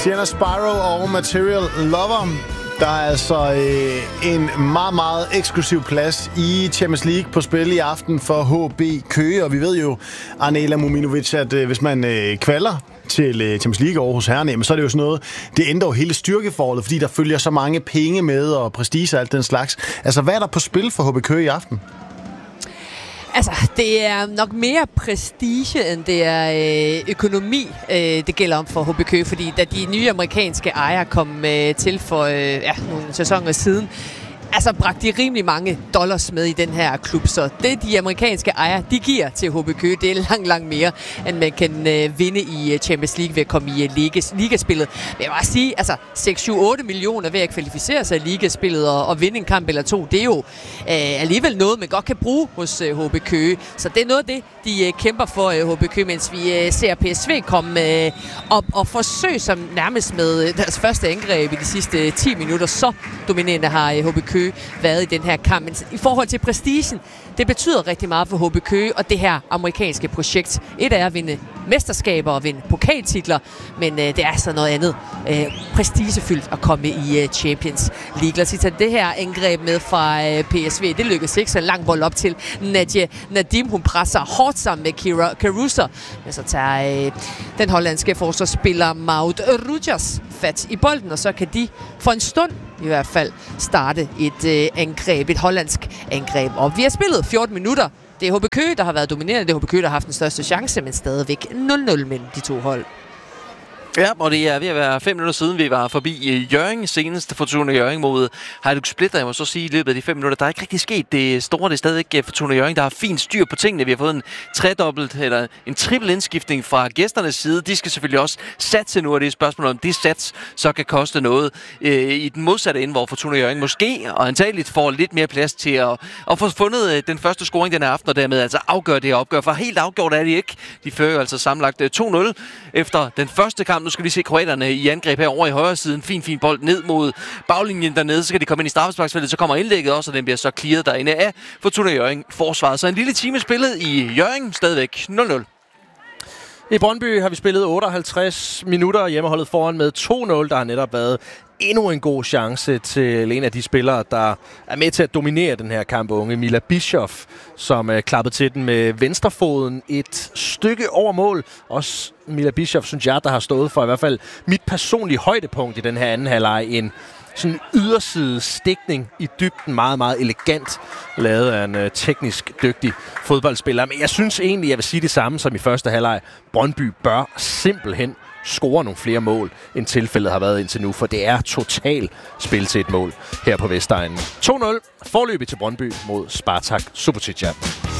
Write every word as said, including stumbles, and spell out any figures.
Sienna Spyro og Material Lover. Der er altså øh, en meget, meget eksklusiv plads i Champions League på spil i aften for H B Køge. Og vi ved jo, Arnela Muminovic, at øh, hvis man øh, kvalder til øh, Champions League over hos herrene, så er det jo sådan noget, det ændrer jo hele styrkeforholdet, fordi der følger så mange penge med og prestige og alt den slags. Altså, hvad er der på spil for H B Køge i aften? Altså, det er nok mere prestige, end det er øh, økonomi, øh, det gælder om for H B Køge, fordi da de nye amerikanske ejere kom øh, til for øh, ja, nogle sæsoner siden, altså bragte de rimelig mange dollars med i den her klub, så det de amerikanske ejere, de giver til H B Køge, det er langt, langt mere, end man kan øh, vinde i Champions League ved at komme i uh, ligas, ligaspillet. Men jeg vil bare sige, altså seks syv otte millioner ved at kvalificere sig i ligaspillet og, og vinde en kamp eller to, det er jo øh, alligevel noget, man godt kan bruge hos øh, H B Køge. Så det er noget af det, de øh, kæmper for øh, H B Køge, mens vi øh, ser P S V komme øh, op og forsøge som nærmest med øh, deres første angreb i de sidste ti minutter. Så dominerende har øh, H B Køge været i den her kamp. Men i forhold til prestigen, det betyder rigtig meget for H B Køge og det her amerikanske projekt. Et er at vinde mesterskaber og vinde pokaltitler, men øh, det er altså noget andet øh, prestigefyldt at komme i øh, Champions League. Lad os tage det her angreb med fra øh, P S V. Det lykkedes ikke, så en lang bold op til Nadia Nadim. Hun presser hårdt sammen med Kira Caruso, men så tager øh, den hollandske forsvarsspiller Maud Rogers fat i bolden, og så kan de for en stund i hvert fald starte et øh, angreb, et hollandsk angreb. Og vi har spillet fjorten minutter. Det er H B Køge, der har været dominerende. Det er H B Køge, der har haft den største chance, men stadigvæk nul nul mellem de to hold. Ja, og det er ved at være fem minutter siden, vi var forbi Hjørring senest. Fortuna Hjørring mod Hajduk Split. Jeg må så sige, i løbet af de fem minutter, der er ikke rigtig sket det store. Det er stadigvæk Fortuna Hjørring, der har fint styr på tingene. Vi har fået en tredobbelt, eller en triple indskiftning fra gæsternes side. De skal selvfølgelig også satse nu, og det er et spørgsmål om, det sats så kan koste noget øh, i den modsatte ende, hvor Fortuna Hjørring måske og antageligt får lidt mere plads til at, at få fundet den første scoring den her aften, og dermed altså afgøre det her opgør. For helt afgjort er de ikke. De fører altså sammenlagt to nul efter den første kamp. Nu skal vi se kroaterne i angreb her over i højre siden. Fin, fin bold ned mod baglinjen dernede. Så skal de komme ind i straffesparksfeltet. Så kommer indlægget også, og den bliver så clearet derinde af Fortuna Hjørring forsvaret. Så en lille time spillet i Hjørring. Stadigvæk nul nul. I Brøndby har vi spillet otteoghalvtreds minutter. Hjemmeholdet foran med to nul. Der har netop været endnu en god chance til en af de spillere, der er med til at dominere den her kamp, unge Mila Bischoff, som er klappet til den med venstrefoden et stykke over mål. Også Mila Bischoff, synes jeg, der har stået for i hvert fald mit personlige højdepunkt i den her anden halvleg. En sådan yderside stikning i dybden, meget, meget elegant lavet af en uh, teknisk dygtig fodboldspiller. Men jeg synes egentlig, jeg vil sige det samme som i første halvleg. Brøndby bør simpelthen score nogle flere mål, end tilfældet har været indtil nu, for det er totalt spil til et mål her på Vestegnen. to nul forløbig til Brøndby mod Spartak Subotica.